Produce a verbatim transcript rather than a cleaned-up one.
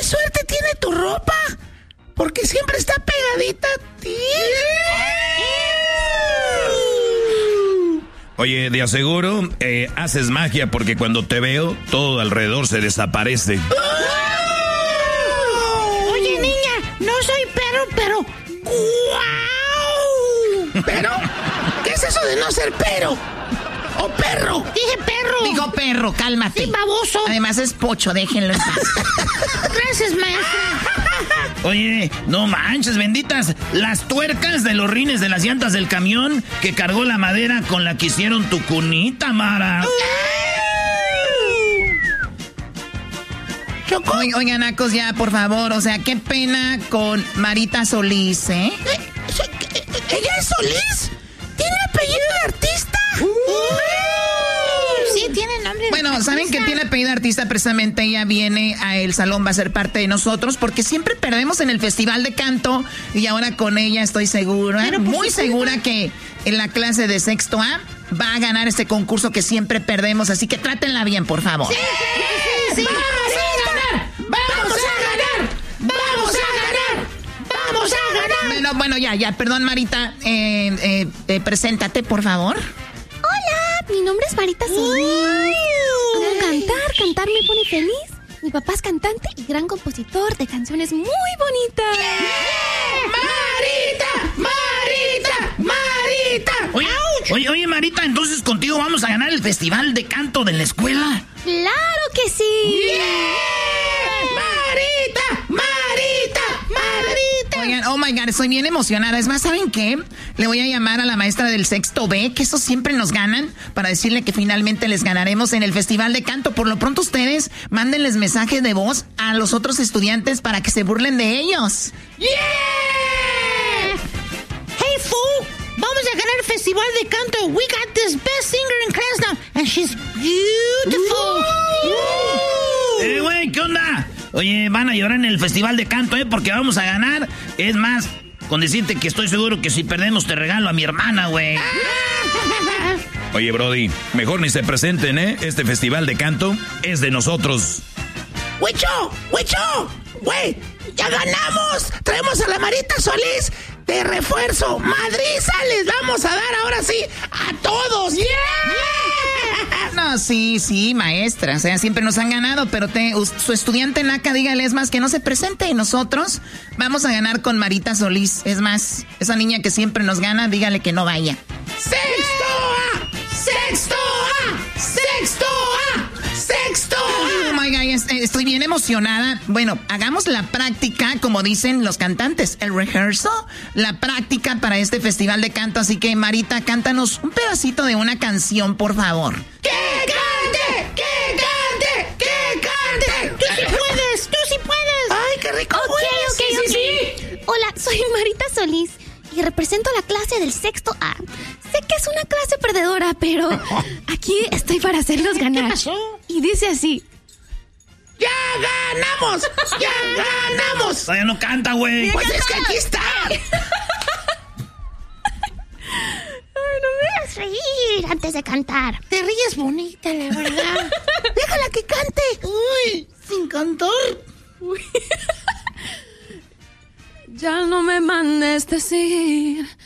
suerte tiene tu ropa, porque siempre está pegadita a ti. Oye, de aseguro, eh, haces magia porque cuando te veo, todo alrededor se desaparece. ¡Oh! Oye, niña, no soy perro, pero... ¡Guau! ¿Pero? ¿Qué es eso de no ser pero? ¿O perro? Dije perro. Digo perro, cálmate. Sí, baboso. Además es pocho, déjenlo en paz. Gracias, maestra. Oye, no manches, benditas. Las tuercas de los rines de las llantas del camión que cargó la madera con la que hicieron tu cunita, Mara. Choco. Oigan, Nacos, ya, por favor. O sea, qué pena con Marita Solís, ¿eh? ¿Eh? ¿Ella es Solís? ¿Tiene apellido de artista? Uh. Sí, tiene nombre de Bueno, artista. ¿saben que tiene apellido de artista? Precisamente ella viene a El Salón, va a ser parte de nosotros, porque siempre perdemos en el Festival de Canto, y ahora con ella estoy segura, Pero, pues, muy sí, segura que en la clase de sexto A va a ganar este concurso que siempre perdemos, así que trátenla bien, por favor. ¡Sí! ¡Sí! ¡Vamos a ganar! ¡Vamos a ganar! ¡Vamos a ganar! ¡Vamos a ganar! Bueno, bueno, ya, ya, perdón, Marita, eh, eh, eh, preséntate, por favor. Hola, mi nombre es Marita Solís. Amo cantar, cantar me pone feliz. Mi papá es cantante y gran compositor de canciones muy bonitas. ¡Marita! ¡Marita! ¡Marita! Oye, oye, oye, Marita, entonces contigo vamos a ganar el festival de canto de la escuela. ¡Claro que sí! ¡Yeah! ¡Marita! ¡Marita! ¡Marita! Oigan, oh my God, estoy bien emocionada. Es más, ¿saben qué? Le voy a llamar a la maestra del sexto B, que esos siempre nos ganan, para decirle que finalmente les ganaremos en el Festival de Canto. Por lo pronto ustedes mándenles mensajes de voz a los otros estudiantes para que se burlen de ellos. ¡Yeah! Hey, fool! Vamos a ganar el Festival de Canto. We got this best singer in class now, and she's beautiful. Uh. Eh, güey, ¿qué onda? Oye, van a llorar en el festival de canto, ¿eh? Porque vamos a ganar. Es más, con decirte que estoy seguro que si perdemos te regalo a mi hermana, güey. Oye, Brody, mejor ni se presenten, ¿eh? Este festival de canto es de nosotros. ¡Huicho! ¡Huicho! ¡Güey! ¡Ya ganamos! ¡Traemos a la Marita Solís de refuerzo! ¡Madriza les vamos a dar ahora sí a todos! ¡Yeah! No, sí, sí, maestra. O sea, siempre nos han ganado, pero te, su estudiante Naca, dígale, es más, que no se presente. Y nosotros vamos a ganar con Marita Solís. Es más, esa niña que siempre nos gana, dígale que no vaya. ¡Sexto A! ¡Sexto A! ¡Sexto A! ¡Sexto A! Oh my God, estoy bien emocionada. Bueno, hagamos la práctica, como dicen los cantantes, el rehearsal, la práctica para este festival de canto. Así que, Marita, cántanos un pedacito de una canción, por favor. ¡Que cante! ¡Que cante! ¡Que cante! ¡Tú sí puedes! ¡Tú sí puedes! ¡Ay, qué rico! Ok, ok, sí, ok. sí, sí. Hola, soy Marita Solís y represento la clase del sexto A. Sé que es una clase perdedora, pero aquí estoy para hacerlos ganar. ¿Qué pasó? Y dice así. ¡Ya ganamos! ¡Ya ganamos! Todavía no canta, güey. Pues es que aquí está. Ay, no me hagas reír antes de cantar. Te ríes bonita, la verdad. Déjala que cante. Uy, sin cantar. Ya no me mandes decir